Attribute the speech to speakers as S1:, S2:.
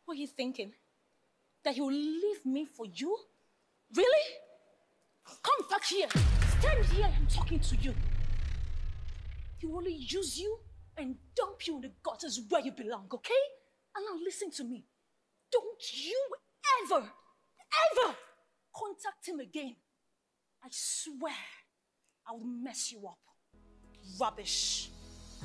S1: What are you thinking? That he will leave me for you? Really? Come back here. Stand here, I'm talking to you. He will only use you and dump you in the gutters where you belong, okay? And now listen to me. Don't you ever contact him again. I swear I will mess you up. Rubbish.